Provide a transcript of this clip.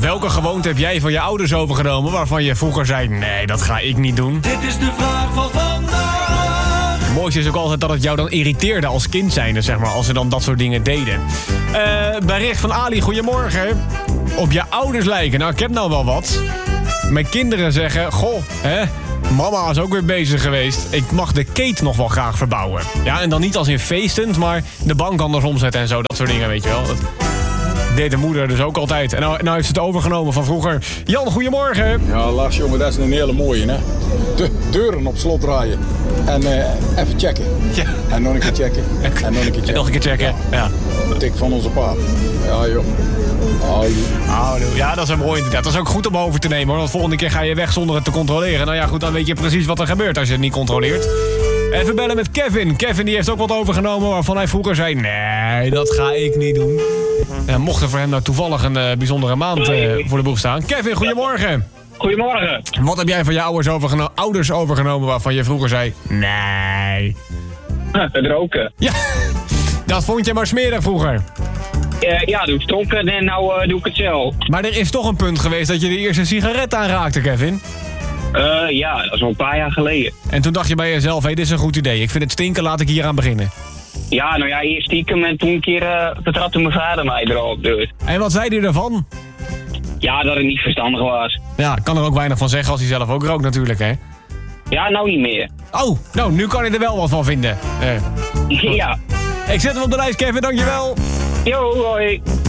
Welke gewoonte heb jij van je ouders overgenomen waarvan je vroeger zei, nee, dat ga ik niet doen? Dit is de vraag van vandaag. Het mooiste is ook altijd dat het jou dan irriteerde als kind zijnde, zeg maar, als ze dan dat soort dingen deden. Bericht van Ali, goedemorgen. Op je ouders lijken, nou, ik heb nou wel wat. Mijn kinderen zeggen, goh, hè, mama is ook weer bezig geweest. Ik mag de keet nog wel graag verbouwen. Ja, en dan niet als in feestend, maar de bank anders omzetten en zo, dat soort dingen, weet je wel. Dat deed de moeder dus ook altijd. En nou heeft ze het overgenomen van vroeger. Jan, goedemorgen. Ja, Lars, jongen, dat is een hele mooie, hè. De deuren op slot draaien. En even checken. Ja. En nog een keer checken. En nog een keer checken. En nog een keer checken, ja. Tik van onze pa. Ja, joh. Ja, dat is een mooi inderdaad. Dat is ook goed om over te nemen, hoor. Want volgende keer ga je weg zonder het te controleren. Nou ja, goed, dan weet je precies wat er gebeurt als je het niet controleert. Even bellen met Kevin. Kevin die heeft ook wat overgenomen waarvan hij vroeger zei, nee, dat ga ik niet doen. Mocht er voor hem nou toevallig een bijzondere maand voor de boeg staan. Kevin, goedemorgen. Goedemorgen. Wat heb jij van je ouders overgenomen waarvan je vroeger zei, nee. Het roken. Ja, dat vond je maar smerig vroeger. Ja, doe ik stonken en nou doe ik het zelf. Maar er is toch een punt geweest dat je de eerste sigaret aanraakte, Kevin? Ja, dat is al een paar jaar geleden. En toen dacht je bij jezelf, hé, dit is een goed idee. Ik vind het stinken, laat ik hier aan beginnen. Ja, nou ja, eerst stiekem en toen een keer vertrapte mijn vader mij er al op deur. En wat zei hij ervan? Ja, dat het niet verstandig was. Ja, ik kan er ook weinig van zeggen als hij zelf ook rookt natuurlijk, hè? Ja, nou niet meer. Oh, nou, nu kan hij er wel wat van vinden. Ja. Ik zet hem op de lijst, Kevin, dankjewel. Yo, hoi.